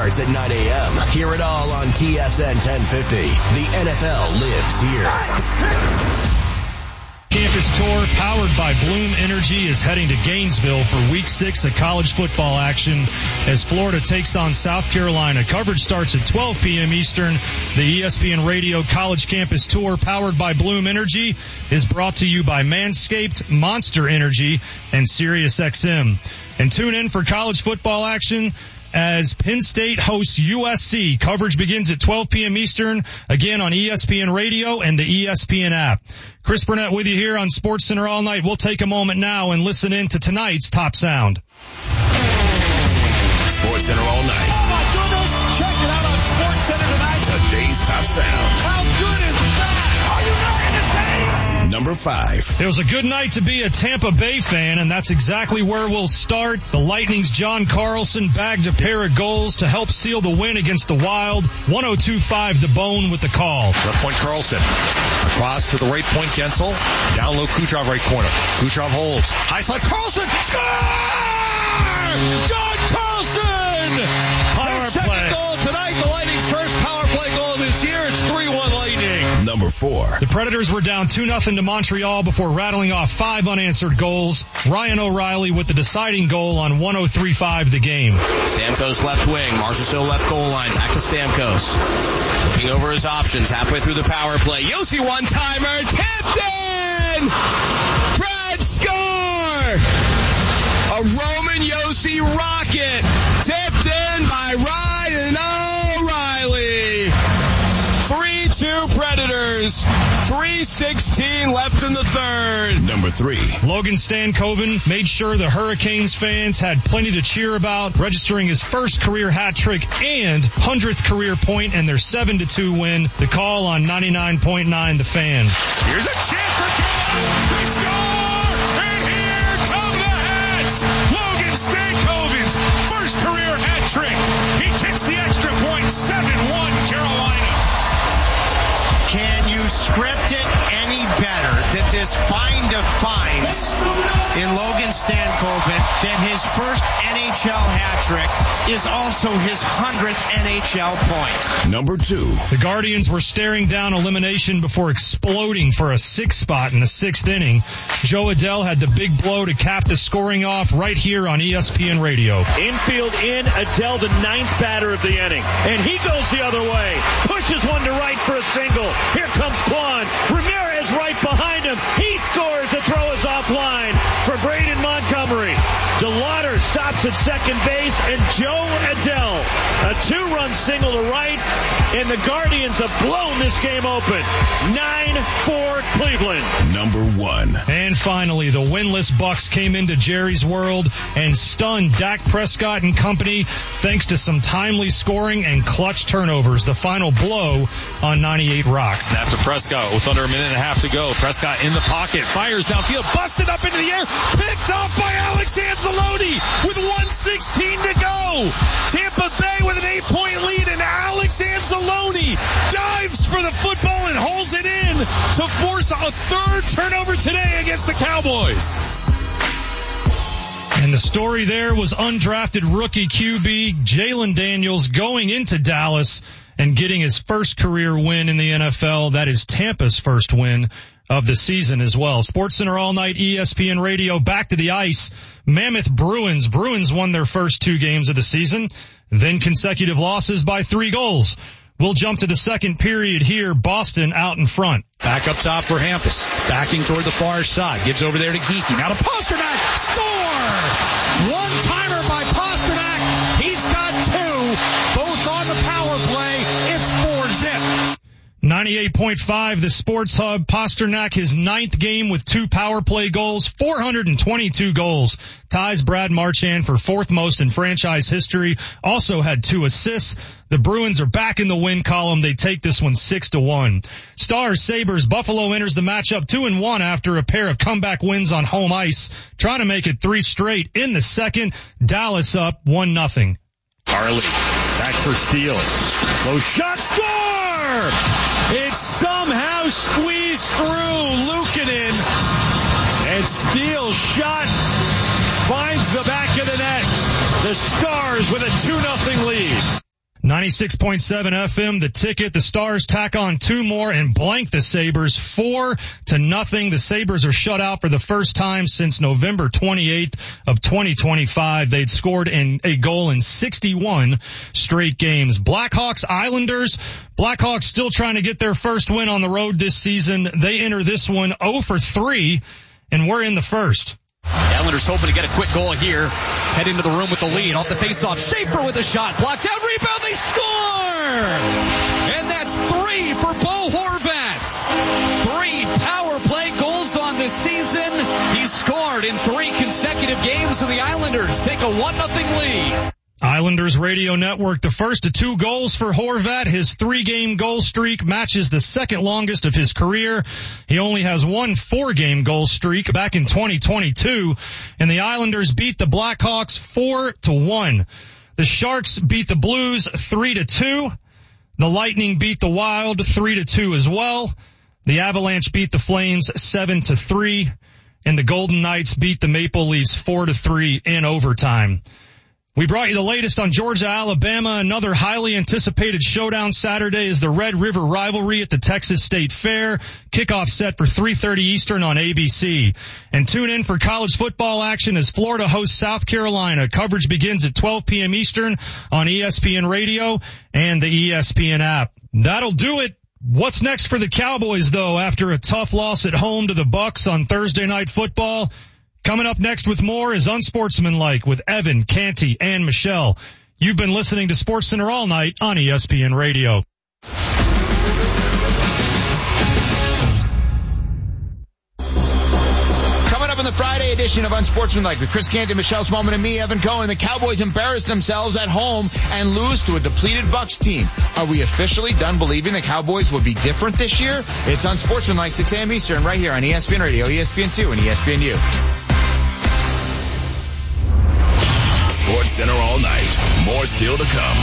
starts at 9 a.m. Hear it all on TSN 1050. The NFL lives here. Campus Tour, powered by Bloom Energy, is heading to Gainesville for Week 6 of college football action as Florida takes on South Carolina. Coverage starts at 12 p.m. Eastern. The ESPN Radio College Campus Tour, powered by Bloom Energy, is brought to you by Manscaped, Monster Energy, and SiriusXM. And tune in for college football action as Penn State hosts USC. Coverage begins at 12 p.m. Eastern, again on ESPN Radio and the ESPN app. Chris Burnett with you here on SportsCenter All Night. We'll take a moment now and listen in to tonight's Top Sound. SportsCenter All Night. Oh my goodness, check it out on SportsCenter tonight. Today's Top Sound. How good is that? Are you not entertained? Number 5. It was a good night to be a Tampa Bay fan, and that's exactly where we'll start. The Lightning's John Carlson bagged a pair of goals to help seal the win against the Wild. 102.5 The Bone with the call. Left point Carlson. Across to the right point Gensel. Down low Kucherov right corner. Kucherov holds. High slide Carlson. Score! John Carlson! Power His second goal tonight. The Lightning's first power play goal of this year. It's 3-1 Lightning. Number 4. The Predators were down 2-0 to Montreal before rattling off 5 unanswered goals. Ryan O'Reilly with the deciding goal on 103.5 The Game. Stamkos left wing. Marchessault left goal line. Back to Stamkos. Looking over his options halfway through the power play. Yossi one-timer. Tipped in! Fred score! A Roman Yossi rocket. Tipped in by Ryan O'Reilly. 3-2 Predators. 3:16 left in the third. Number 3. Logan Stankoven made sure the Hurricanes fans had plenty to cheer about, registering his first career hat trick and 100th career point in their 7-2 win. The call on 99.9 The Fan. Here's a chance for Carolina. They score! And here come the Hats! Logan Stankoven's first career hat trick. He kicks the extra point. 7-1 Carolina. Can you script it any better that this find of finds in Logan Stankoven that his first NHL hat trick is also his 100th NHL point? Number 2. The Guardians were staring down elimination before exploding for a 6th spot in the 6th inning. Joe Adell had the big blow to cap the scoring off right here on ESPN Radio. Infield in, Adell the 9th batter of the inning. And he goes the other way. Pushes one to right for a single. Here comes Kwan. Ramirez right behind him. He scores. The throw is offline for Braden Montgomery. DeLauder stops at second base, and Joe Adell, a 2-run single to right, and the Guardians have blown this game open. 9-4 Cleveland. Number 1. And finally, the winless Bucks came into Jerry's World and stunned Dak Prescott and company thanks to some timely scoring and clutch turnovers. The final blow on 98 Rock. Snap to Prescott with under a minute and a half to go. Prescott in the pocket, fires downfield, busted up into the air, picked off by Alex Anzalone with 1:16 to go. Tampa Bay with an 8-point lead, and Alex Anzalone dives for the football and holds it in to force a 3rd turnover today against the Cowboys. And the story there was undrafted rookie QB Jalen Daniels going into Dallas and getting his first career win in the NFL. That is Tampa's first win of the season as well. SportsCenter All Night, ESPN Radio, back to the ice. Mammoth Bruins. Bruins won their first 2 games of the season, then consecutive losses by 3 goals. We'll jump to the second period here. Boston out in front. Back up top for Hampus. Backing toward the far side. Gives over there to Geekie. Now to Pasternak. Score! One-timer by Pasternak. He's got 2. Both on the power play. It's 4-zip. 98.5, the Sports Hub. Pasternak, his 9th game with 2 power play goals, 422 goals. Ties Brad Marchand for 4th most in franchise history. Also had 2 assists. The Bruins are back in the win column. They take this one 6-1. Stars, Sabres, Buffalo enters the matchup 2-1 after a pair of comeback wins on home ice. Trying to make it 3 straight in the second. Dallas up 1-0. Harley back for Steele. Low shot, score! It's somehow squeezed through Luukkonen, and Steele's shot finds the back of the net. The Stars with a 2-0 lead. 96.7 FM, The Ticket. The Stars tack on 2 more and blank the Sabres 4-0. The Sabres are shut out for the first time since November 28th of 2025. They'd scored a goal in 61 straight games. Blackhawks Islanders. Blackhawks still trying to get their first win on the road this season. They enter this one 0-3, and we're in the first. The Islanders hoping to get a quick goal here. Head into the room with the lead. Off the faceoff. Schaefer with a shot. Blocked out. Rebound. They score! And that's 3 for Bo Horvat. 3 power play goals on the season. He scored in 3 consecutive games, and the Islanders take a 1-0 lead. Islanders Radio Network, the first of 2 goals for Horvat. His 3-game goal streak matches the second longest of his career. He only has 1 4-game goal streak back in 2022. And the Islanders beat the Blackhawks 4-1. The Sharks beat the Blues 3-2. The Lightning beat the Wild 3-2 as well. The Avalanche beat the Flames 7-3. And the Golden Knights beat the Maple Leafs 4-3 in overtime. We brought you the latest on Georgia, Alabama. Another highly anticipated showdown Saturday is the Red River rivalry at the Texas State Fair. Kickoff set for 3:30 Eastern on ABC. And tune in for college football action as Florida hosts South Carolina. Coverage begins at 12 p.m. Eastern on ESPN Radio and the ESPN app. That'll do it. What's next for the Cowboys, though, after a tough loss at home to the Bucs on Thursday Night Football? Coming up next with more is Unsportsmanlike with Evan, Canty, and Michelle. You've been listening to SportsCenter all night on ESPN Radio. Coming up in the Friday edition of Unsportsmanlike with Chris Canty, Michelle Smallman, and me, Evan Cohen, the Cowboys embarrass themselves at home and lose to a depleted Bucs team. Are we officially done believing the Cowboys will be different this year? It's Unsportsmanlike, 6 a.m. Eastern, right here on ESPN Radio, ESPN2, and ESPNU. SportsCenter all night. More still to come.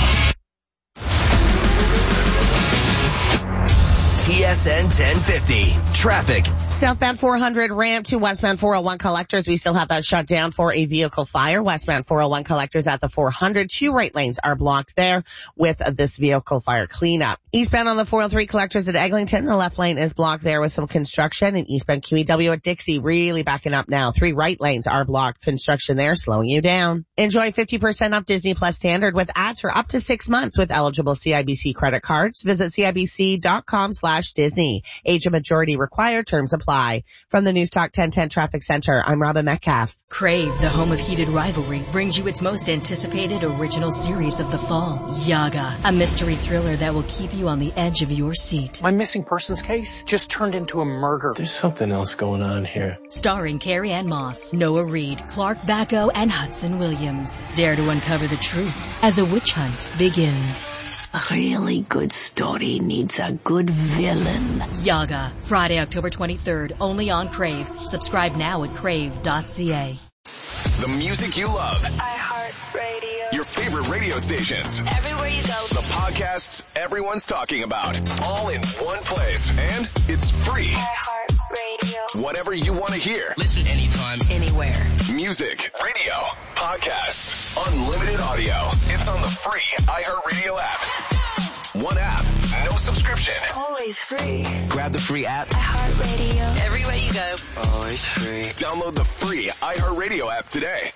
TSN 1050. Traffic. Southbound 400 ramp to westbound 401 collectors. We still have that shut down for a vehicle fire. Westbound 401 collectors at the 400. 2 right lanes are blocked there with this vehicle fire cleanup. Eastbound on the 403 collectors at Eglinton. The left lane is blocked there with some construction. And eastbound QEW at Dixie really backing up now. 3 right lanes are blocked. Construction there slowing you down. Enjoy 50% off Disney Plus Standard with ads for up to 6 months with eligible CIBC credit cards. Visit CIBC.com/Disney. Age and majority required. Terms apply. From the News Talk 1010 Traffic Center, I'm Robin Metcalf. Crave, the home of heated rivalry, brings you its most anticipated original series of the fall, Yaga, a mystery thriller that will keep you on the edge of your seat. My missing persons case just turned into a murder. There's something else going on here. Starring Carrie Ann Moss, Noah Reid, Clark Bacco, and Hudson Williams. Dare to uncover the truth as a witch hunt begins. A really good story needs a good villain. Yaga, Friday, October 23rd, only on Crave. Subscribe now at crave.ca. The music you love. iHeartRadio. Your favorite radio stations. Everywhere you go. The podcasts everyone's talking about. All in one place. And it's free. iHeartRadio. Whatever you want to hear. Listen anytime, anywhere. Music, radio, podcasts, unlimited audio. It's on the free iHeartRadio app. One app, no subscription. Always free. Grab the free app. iHeartRadio. Everywhere you go. Always free. Download the free iHeartRadio app today.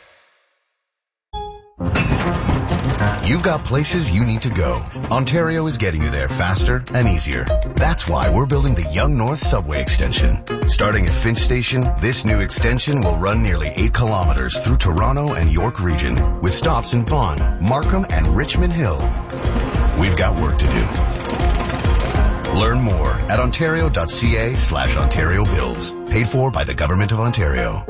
You've got places you need to go. Ontario is getting you there faster and easier. That's why we're building the Yonge North Subway Extension. Starting at Finch Station, this new extension will run nearly 8 kilometers through Toronto and York region, with stops in Vaughan, Markham, and Richmond Hill. We've got work to do. Learn more at ontario.ca/Ontario Builds. Paid for by the Government of Ontario.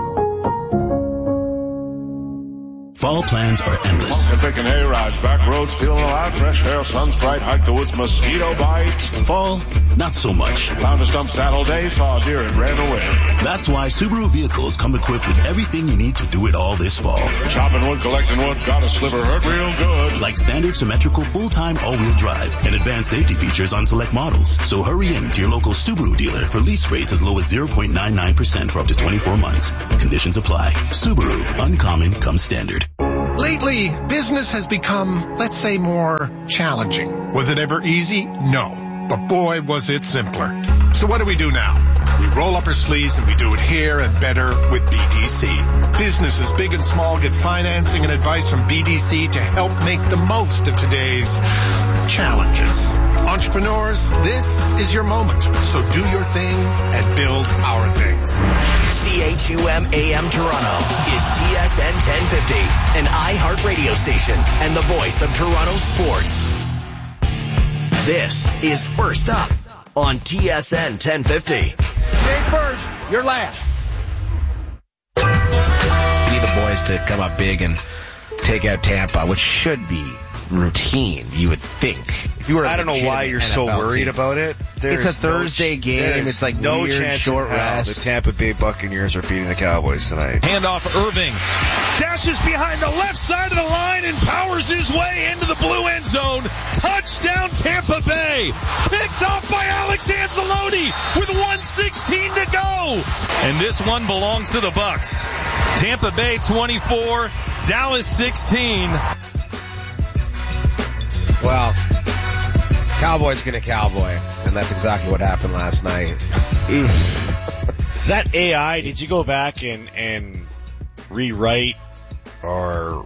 Fall plans are endless. Picking hay-rides, back roads, feeling alive, fresh air, sun's bright, hike the woods, mosquito bites. Fall, not so much. Found a stump saddle day, saw a deer and ran away. That's why Subaru vehicles come equipped with everything you need to do it all this fall. Chopping wood, collecting wood, got a sliver, hurt real good. Like standard symmetrical full-time all-wheel drive and advanced safety features on select models. So hurry in to your local Subaru dealer for lease rates as low as 0.99% for up to 24 months. Conditions apply. Subaru, uncommon comes standard. Lately, business has become, let's say, more challenging. Was it ever easy? No. But boy, was it simpler. So what do we do now? We roll up our sleeves and we do it here and better with BDC. Businesses big and small get financing and advice from BDC to help make the most of today's challenges. Entrepreneurs, this is your moment. So do your thing and build our things. CHUM AM Toronto is TSN 1050, an iHeart radio station and the voice of Toronto sports. This is First Up on TSN 1050. You ain't first, you're last. We need the boys to come up big and take out Tampa, which should be routine, you would think. If you were, I don't know why you're so worried about it. It's a Thursday game. It's like no weird, chance short rest. The Tampa Bay Buccaneers are beating the Cowboys tonight. Handoff Irving. Dashes behind the left side of the line and powers his way into the blue end zone. Touchdown Tampa Bay. Picked off by Alex Anzalone with 1:16 to go. And this one belongs to the Bucs. Tampa Bay 24, Dallas 16. Well, Cowboys gonna cowboy, and that's exactly what happened last night. Is that AI? Did you go back and rewrite or,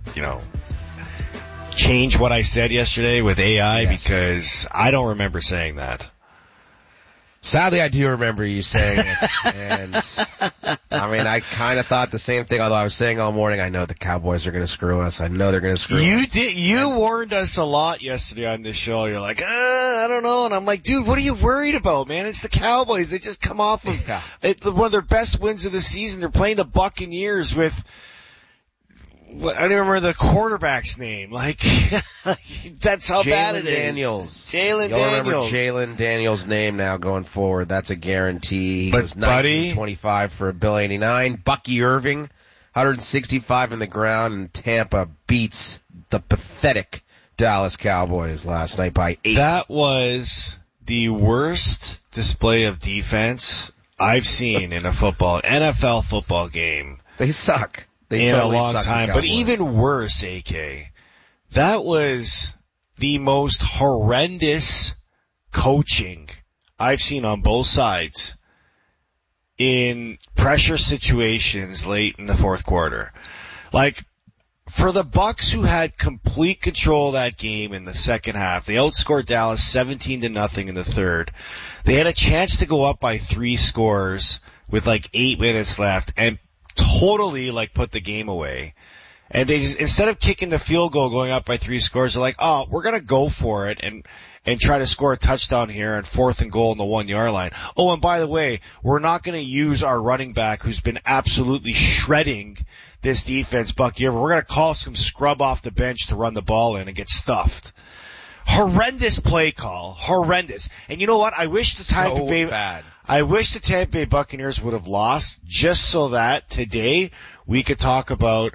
change what I said yesterday with AI? Yes. Because I don't remember saying that. Sadly, I do remember you saying it, and I kind of thought the same thing, although I was saying all morning, I know the Cowboys are going to screw us. I know they're going to screw us. You warned us a lot yesterday on this show. You're like, I don't know. And I'm like, dude, what are you worried about, man? It's the Cowboys. They just come off of one of their best wins of the season. They're playing the Buccaneers with, I don't remember the quarterback's name. Like, that's how bad it is. Jalen Daniels. Remember Jalen Daniels' name now going forward. That's a guarantee. He was 19-25 for a $1.89. Bucky Irving, 165 in the ground, and Tampa beats the pathetic Dallas Cowboys last night by 8. That was the worst display of defense I've seen in a NFL football game. They suck. In a long time. But even worse, AK, that was the most horrendous coaching I've seen on both sides in pressure situations late in the fourth quarter. Like, for the Bucs, who had complete control of that game in the second half, they outscored Dallas 17-0 in the third. They had a chance to go up by 3 scores with like 8 minutes left and totally put the game away. And they just, instead of kicking the field goal going up by 3 scores, they're like, oh, we're gonna go for it and try to score a touchdown here on 4th and goal on the 1-yard line. Oh, and by the way, we're not gonna use our running back who's been absolutely shredding this defense, Bucky Irving. We're gonna call some scrub off the bench to run the ball in and get stuffed. Horrendous play call. Horrendous. And you know what? I wish the Tampa Bay Buccaneers would have lost just so that today we could talk about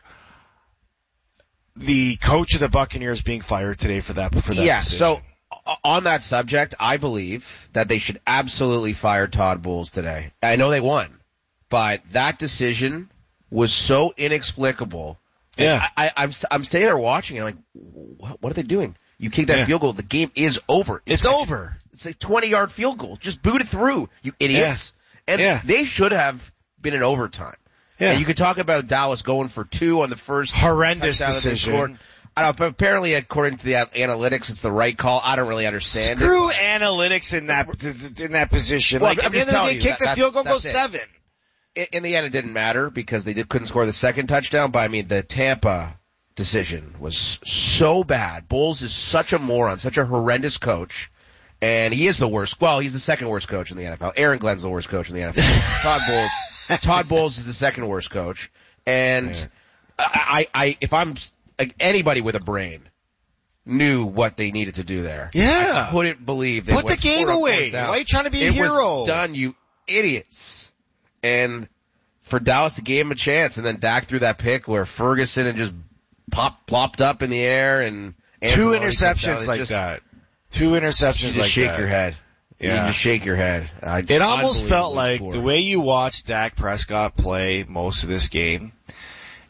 the coach of the Buccaneers being fired today for that Yeah, decision. So on that subject, I believe that they should absolutely fire Todd Bowles today. I know they won, but that decision was so inexplicable. Yeah. I'm sitting there watching and I'm like, what are they doing? You kick that field goal, the game is over. It's over. It's a 20-yard field goal. Just boot it through, you idiots. Yeah. And they should have been in overtime. Yeah. And you could talk about Dallas going for 2 on the first horrendous decision. I don't know, but apparently according to the analytics, it's the right call. I don't really understand Screw analytics in that position. Well, at the end of the day, kick the field goal, go 7. In the end, it didn't matter because they couldn't score the second touchdown, but the Tampa decision was so bad. Bowles is such a moron, such a horrendous coach, and he is the worst. Well, he's the second worst coach in the NFL. Aaron Glenn's the worst coach in the NFL. Todd Bowles is the second worst coach, and if I'm anybody with a brain knew what they needed to do there. Yeah. I couldn't believe they put the game away. Why are you trying to be a hero? It was done, you idiots. And for Dallas to give him a chance, and then Dak threw that pick where Ferguson and just plopped up in the air and 2 interceptions like that. 2 interceptions like that. Shake your head. Yeah. You just shake your head. It almost felt like the way you watched Dak Prescott play most of this game,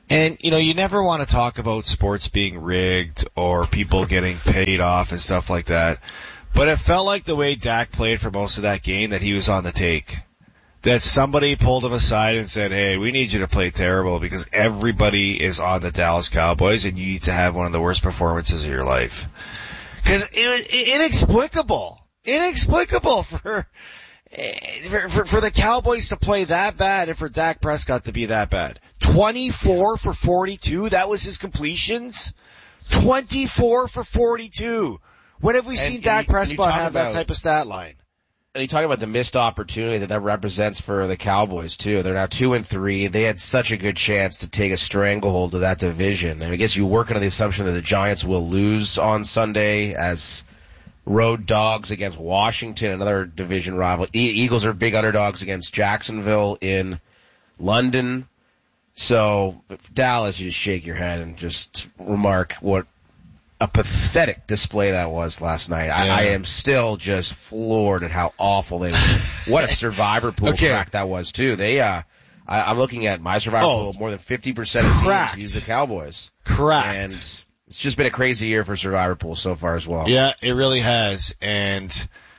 And, you never want to talk about sports being rigged or people getting paid off and stuff like that. But it felt like the way Dak played for most of that game that he was on the take. That somebody pulled him aside and said, hey, we need you to play terrible because everybody is on the Dallas Cowboys and you need to have one of the worst performances of your life. Because it was inexplicable for the Cowboys to play that bad and for Dak Prescott to be that bad. 24 for 42, that was his completions. 24 for 42. When have we seen Dak Prescott have that type of stat line? And you talk about the missed opportunity that represents for the Cowboys too. They're now 2-3. They had such a good chance to take a stranglehold of that division. And I guess you work under the assumption that the Giants will lose on Sunday as road dogs against Washington, another division rival. Eagles are big underdogs against Jacksonville in London. So, Dallas, you just shake your head and just remark what a pathetic display that was last night. Yeah. I am still just floored at how awful they were. What a survivor pool crack that was too. I'm looking at my survivor pool, more than 50% of teams use the Cowboys. Correct. And it's just been a crazy year for survivor pool so far as well. Yeah, it really has. And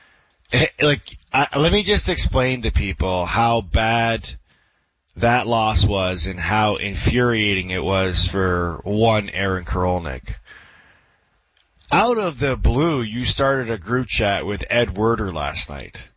let me just explain to people how bad that loss was and how infuriating it was for one Aaron Karolnik. Out of the blue, you started a group chat with Ed Werder last night.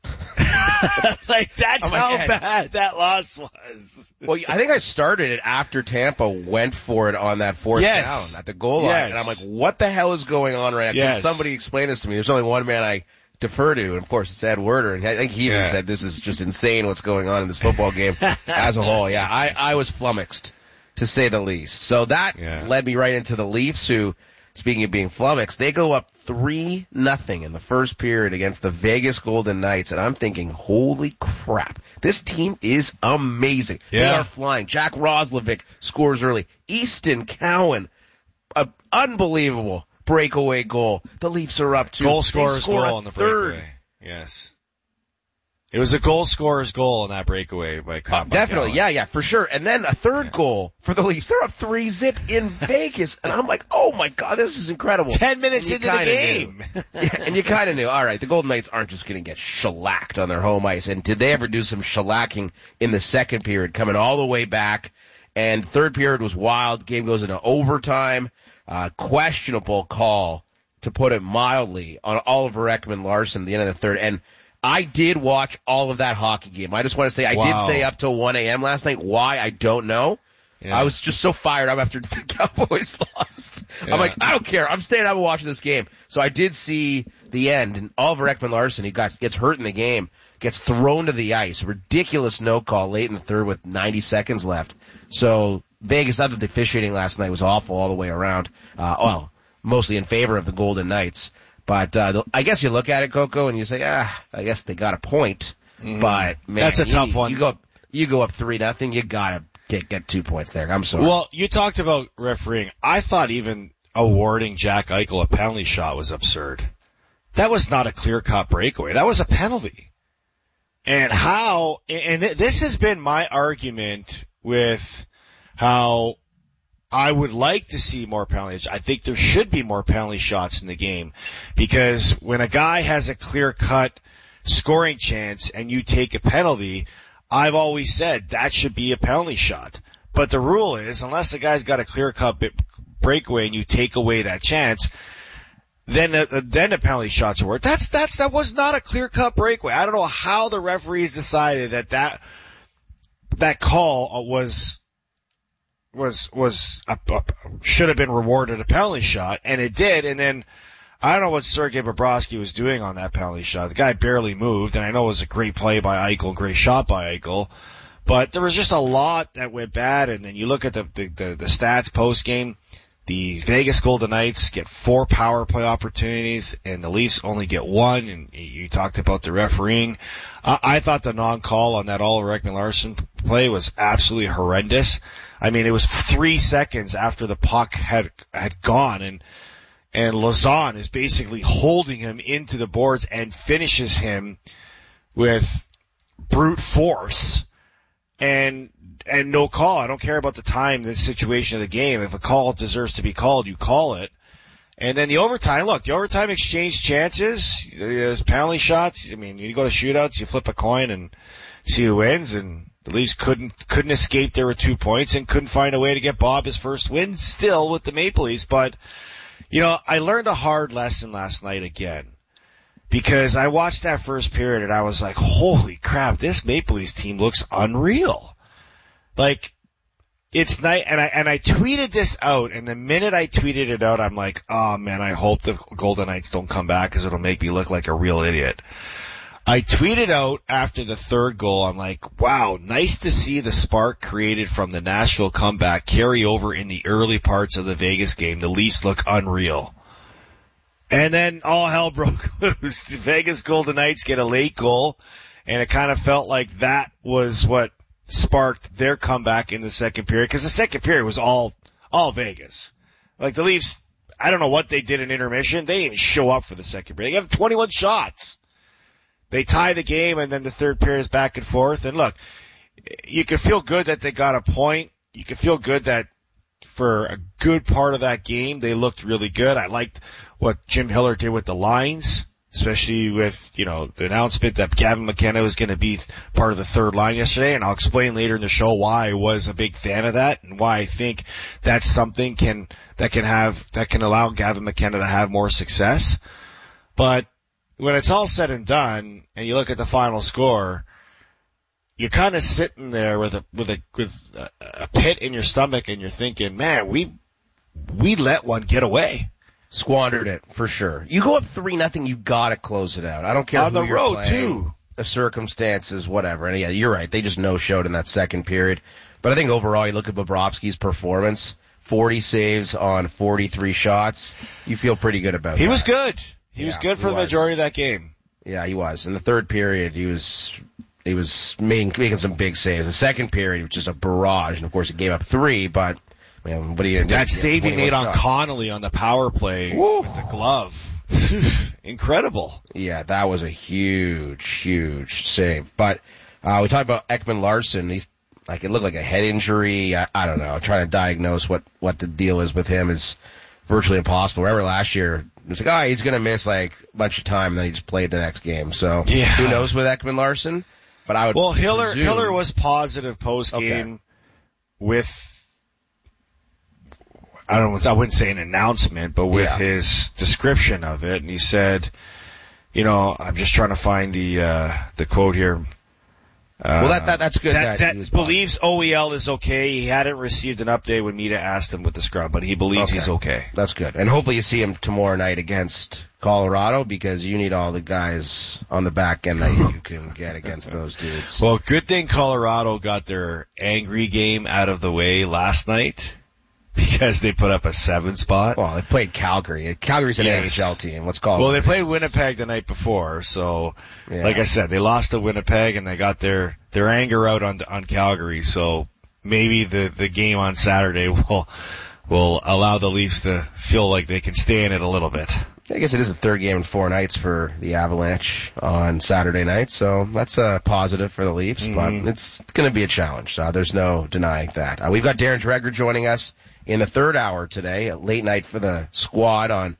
That's how bad that loss was. Well, I think I started it after Tampa went for it on that fourth down at the goal line. And I'm like, what the hell is going on right now? Can somebody explain this to me? There's only one man I defer to, and of course it's Ed Werder. And I think he even said this is just insane what's going on in this football game as a whole. Yeah, I was flummoxed, to say the least. So that led me right into the Leafs, who, speaking of being flummoxed, they go up 3-0 in the first period against the Vegas Golden Knights, and I'm thinking, holy crap, this team is amazing. They are flying. Jack Roslovic scores early. Easton Cowan, an unbelievable breakaway goal. The Leafs are up 2. Goal scorer's goal on the breakaway. Yes. It was a goal scorer's goal on that breakaway by Cobb. Definitely, yeah, for sure. And then a third goal for the Leafs. They're up 3-0 in Vegas. And I'm like, oh my God, this is incredible. 10 minutes into the game. And you kind of knew, all right, the Golden Knights aren't just going to get shellacked on their home ice. And did they ever do some shellacking in the second period, coming all the way back? And third period was wild. Game goes into overtime. Questionable call, to put it mildly, on Oliver Ekman-Larsson at the end of the third. And I did watch all of that hockey game. I just want to say I did stay up till 1 a.m. last night. Why? I don't know. Yeah. I was just so fired up after the Cowboys lost. Yeah. I'm like, I don't care. I'm staying up and watching this game. So I did see the end, and Oliver Ekman-Larsson, he gets hurt in the game, gets thrown to the ice. Ridiculous no call late in the third with 90 seconds left. So Vegas, I thought the officiating last night was awful all the way around. Mostly in favor of the Golden Knights. But I guess you look at it, Coco, and you say, I guess they got a point. But man, that's a tough one. You go up 3-0, you gotta get 2 points there. I'm sorry. Well, you talked about refereeing. I thought even awarding Jack Eichel a penalty shot was absurd. That was not a clear-cut breakaway. That was a penalty. And this has been my argument with how I would like to see more penalties. I think there should be more penalty shots in the game, because when a guy has a clear-cut scoring chance and you take a penalty, I've always said that should be a penalty shot. But the rule is, unless the guy's got a clear-cut breakaway and you take away that chance, then the penalty shots are worth. That was not a clear-cut breakaway. I don't know how the referees decided that call should have been rewarded a penalty shot, and it did. And then I don't know what Sergei Bobrovsky was doing on that penalty shot. The guy barely moved, and I know it was a great play by Eichel, great shot by Eichel, but there was just a lot that went bad. And then you look at the stats post game. The Vegas Golden Knights get 4 power play opportunities, and the Leafs only get 1. And you talked about the refereeing. I thought the non-call on that Oliver Ekman-Larsson play was absolutely horrendous. I mean, it was 3 seconds after the puck had gone, and Lauzon is basically holding him into the boards and finishes him with brute force. And no call. I don't care about the time, the situation of the game. If a call deserves to be called, you call it. And then the overtime, exchange chances, there's penalty shots. I mean, you go to shootouts, you flip a coin and see who wins, and the Leafs couldn't escape. There were 2 points and couldn't find a way to get Bob his first win still with the Maple Leafs. But, I learned a hard lesson last night again, because I watched that first period and I was like, holy crap, this Maple Leafs team looks unreal. Like, it's nice, and I tweeted this out, and the minute I tweeted it out, I'm like, oh man, I hope the Golden Knights don't come back because it'll make me look like a real idiot. I tweeted out after the third goal, I'm like, wow, nice to see the spark created from the Nashville comeback carry over in the early parts of the Vegas game. The Leafs look unreal. And then all hell broke loose. The Vegas Golden Knights get a late goal, and it kind of felt like that was what sparked their comeback in the second period, because the second period was all Vegas. Like the Leafs, I don't know what they did in intermission. They didn't show up for the second period. They have 21 shots. They tie the game, and then the third period is back and forth. And look, you can feel good that they got a point. You can feel good that for a good part of that game, they looked really good. I liked what Jim Hiller did with the lines, especially with, the announcement that Gavin McKenna was going to be part of the third line yesterday. And I'll explain later in the show why I was a big fan of that and why I think that's something that can allow Gavin McKenna to have more success. But when it's all said and done and you look at the final score, you're kind of sitting there with a pit in your stomach, and you're thinking, man, we let one get away. Squandered it, for sure. You go up 3-0, you gotta close it out. I don't care on who the you're road playing, too. The circumstances, whatever. And yeah, you're right. They just no-showed in that second period. But I think overall, you look at Bobrovsky's performance, 40 saves on 43 shots. You feel pretty good about that. He was good. He was good for the majority of that game. Yeah, he was. In the third period, he was making some big saves. The second period was just a barrage, and of course he gave up 3, but man, what are you going to do? That save he made on Connolly on the power play with the glove. Incredible. Yeah, that was a huge save. But we talked about Ekman-Larsson. He's it looked like a head injury. I don't know. Trying to diagnose what the deal is with him is virtually impossible. Remember last year, it was like, he's going to miss a bunch of time, and then he just played the next game. So who knows with Ekman-Larsson? But I would. Well, Hiller was positive post game with, I wouldn't say an announcement, but with his description of it, and he said, I'm just trying to find the quote here. Well, that's good. That believes OEL is okay. He hadn't received an update when Mita asked him with the scrum, but he believes he's okay. That's good. And hopefully you see him tomorrow night against Colorado, because you need all the guys on the back end that you can get against those dudes. Well, good thing Colorado got their angry game out of the way last night, because they put up a 7 spot. Well, they played Calgary. Calgary's an NHL team. Let's call it. Well, they played Winnipeg the night before, so like I said, they lost to Winnipeg and they got their anger out on Calgary. So maybe the game on Saturday will allow the Leafs to feel like they can stay in it a little bit. I guess it is the third game in 4 nights for the Avalanche on Saturday night, so that's a positive for the Leafs, but it's going to be a challenge. There's no denying that. We've got Darren Dreger joining us in the third hour today, a late night for the squad on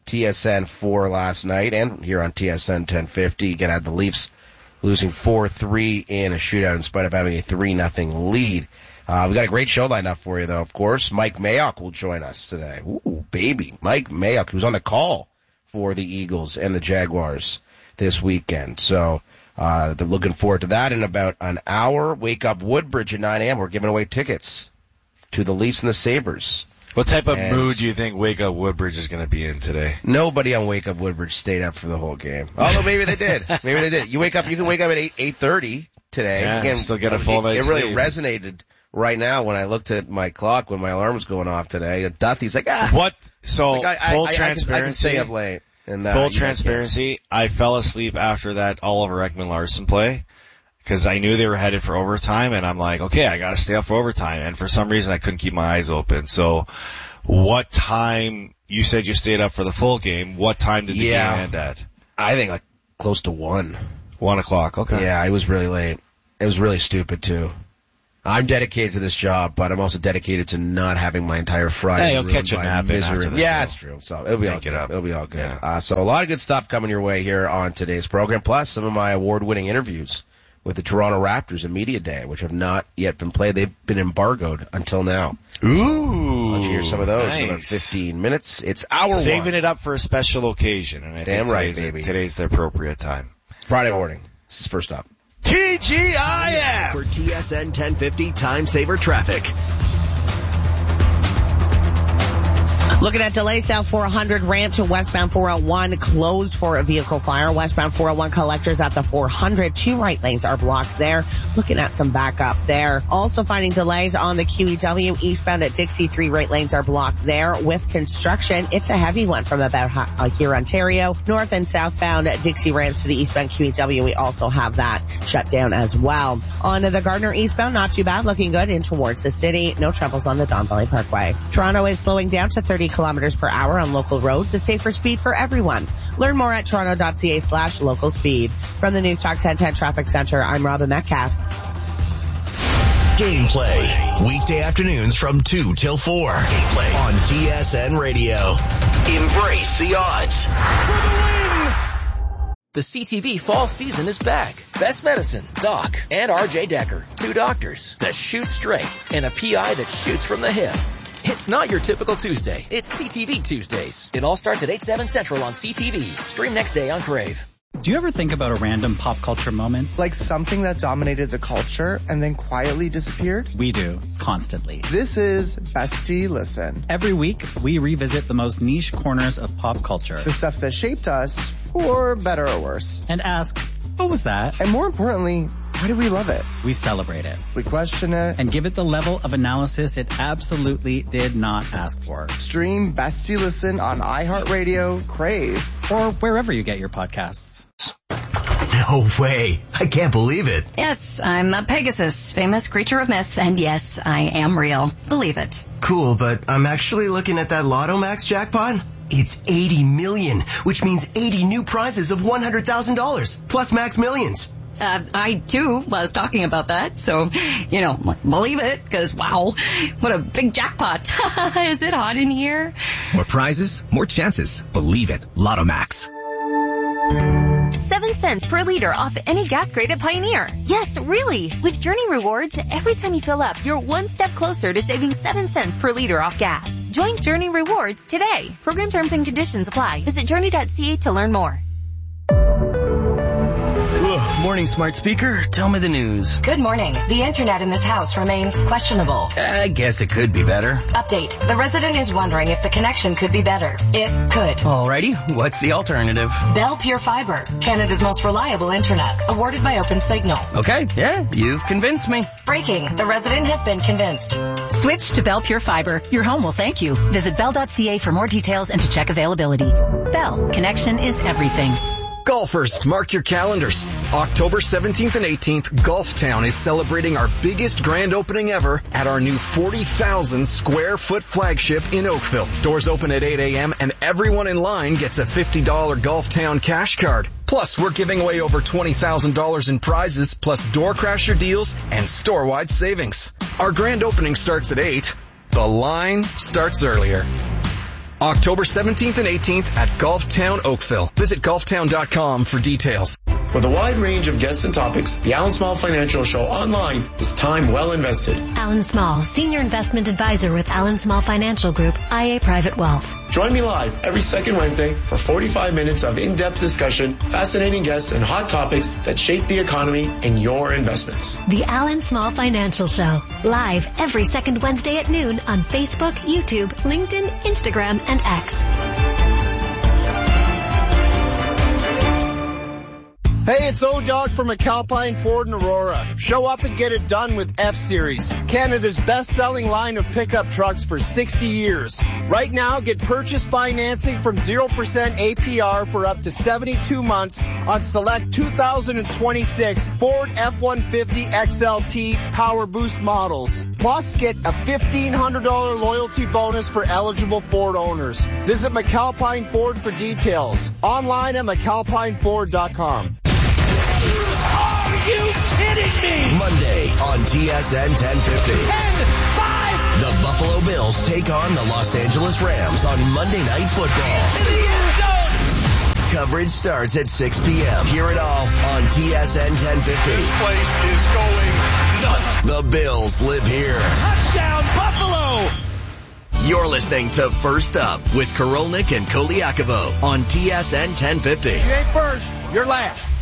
TSN 4 last night, and here on TSN 1050. Again, had the Leafs losing 4-3 in a shootout in spite of having a 3-0 lead. We got a great show lined up for you, though, of course. Mike Mayock will join us today. Ooh, baby. Mike Mayock, who's on the call for the Eagles and the Jaguars this weekend. So, they're looking forward to that in about an hour. Wake Up Woodbridge at 9 a.m. We're giving away tickets to the Leafs and the Sabres. What type of mood do you think Wake Up Woodbridge is going to be in today? Nobody on Wake Up Woodbridge stayed up for the whole game. Although maybe they did. Maybe they did. You can wake up at 8:30 today. Yeah, Again, still get a full night's sleep. It sleep. really resonated right now when I looked at my clock when my alarm was going off today. Duffy's like, What? So, full transparency. I can stay up late. And, full transparency, I fell asleep after that Oliver Ekman-Larsson play, because I knew they were headed for overtime, and I'm like, okay, I gotta stay up for overtime, and for some reason I couldn't keep my eyes open. So, what time, you said you stayed up for the full game, what time did the game end at? I think close to 1. 1 o'clock, okay. Yeah, it was really late. It was really stupid too. I'm dedicated to this job, but I'm also dedicated to not having my entire Friday. Hey, you'll catch a nap in after the show. That's true. So it'll be all good. It'll be all good. Yeah. So a lot of good stuff coming your way here on today's program, plus some of my award-winning interviews with the Toronto Raptors at Media Day, which have not yet been played. They've been embargoed until now. Ooh. Let's hear some of those in about 15 minutes. It's our Saving it up for a special occasion. And I think today's the appropriate time. Friday morning. This is first up. TGIF! For TSN 1050 Time Saver Traffic. Looking at delays, South 400 ramp to westbound 401 closed for a vehicle fire. Westbound 401 collectors at the 400. 2 right lanes are blocked there. Looking at some backup there. Also finding delays on the QEW eastbound at Dixie. 3 right lanes are blocked there with construction. It's a heavy one from about here, Ontario. North and southbound at Dixie ramps to the eastbound QEW. We also have that shut down as well. On the Gardner eastbound, not too bad. Looking good in towards the city. No troubles on the Don Valley Parkway. Toronto is slowing down to 30 kilometers per hour on local roads, a safer speed for everyone. Learn more at toronto.ca/local speed. From the News Talk 1010 Traffic Center, I'm Robin Metcalf. Gameplay. Weekday afternoons from 2 till 4. Gameplay on TSN Radio. Embrace the odds. For the win! The CTV fall season is back. Best Medicine, Doc, and RJ Decker. 2 doctors that shoot straight and a PI that shoots from the hip. It's not your typical Tuesday. It's CTV Tuesdays. It all starts at 8/7 Central on CTV. Stream next day on Crave. Do you ever think about a random pop culture moment? Like something that dominated the culture and then quietly disappeared? We do, constantly. This is Bestie Listen. Every week, we revisit the most niche corners of pop culture. The stuff that shaped us, for better or worse. And ask, what was that? And more importantly, why do we love it? We celebrate it. We question it. And give it the level of analysis it absolutely did not ask for. Stream Bestie Listen on iHeartRadio, Crave, or wherever you get your podcasts. No way. I can't believe it. Yes, I'm a Pegasus, famous creature of myth, and yes, I am real. Believe it. Cool, but I'm actually looking at that Lotto Max jackpot. It's 80 million, which means 80 new prizes of $100,000, plus Max Millions. I too was talking about that, so, believe it, because wow, what a big jackpot. Is it hot in here? More prizes, more chances. Believe it. Lotto Max. 7 cents per liter off any gas grade at Pioneer. Yes, really. With Journey Rewards, every time you fill up, you're one step closer to saving 7 cents per liter off gas. Join Journey Rewards today. Program terms and conditions apply. Visit journey.ca to learn more. Morning, smart speaker. Tell me the news. Good morning. The internet in this house remains questionable. I guess it could be better. Update. The resident is wondering if the connection could be better. It could. Alrighty. What's the alternative? Bell Pure Fiber, Canada's most reliable internet, awarded by OpenSignal. Okay. Yeah, you've convinced me. Breaking. The resident has been convinced. Switch to Bell Pure Fiber. Your home will thank you. Visit bell.ca for more details and to check availability. Bell. Connection is everything. Golfers, mark your calendars. October 17th and 18th, Golftown is celebrating our biggest grand opening ever at our new 40,000 square foot flagship in Oakville. Doors open at 8 a.m. and everyone in line gets a $50 Golftown cash card. Plus, we're giving away over $20,000 in prizes, plus door crasher deals and store-wide savings. Our grand opening starts at 8. The line starts earlier. October 17th and 18th at Golftown Oakville. Visit golftown.com for details. With a wide range of guests and topics, the Alan Small Financial Show online is time well invested. Alan Small, Senior Investment Advisor with Alan Small Financial Group, IA Private Wealth. Join me live every second Wednesday for 45 minutes of in-depth discussion, fascinating guests, and hot topics that shape the economy and your investments. The Alan Small Financial Show, live every second Wednesday at noon on Facebook, YouTube, LinkedIn, Instagram, and X. Hey, it's O-Dog from McAlpine Ford in Aurora. Show up and get it done with F-Series, Canada's best-selling line of pickup trucks for 60 years. Right now, get purchase financing from 0% APR for up to 72 months on select 2026 Ford F-150 XLT Power Boost models. Plus, get a $1,500 loyalty bonus for eligible Ford owners. Visit McAlpine Ford for details. Online at McAlpineFord.com. Are you kidding means? Monday on TSN 1050. 10-5. The Buffalo Bills take on the Los Angeles Rams on Monday Night Football. In the end zone. Coverage starts at 6 p.m. Hear it all on TSN 1050. This place is going nuts. The Bills live here. Touchdown, Buffalo. You're listening to First Up with Korolnik and Koliakovo on TSN 1050. You ain't first, you're last.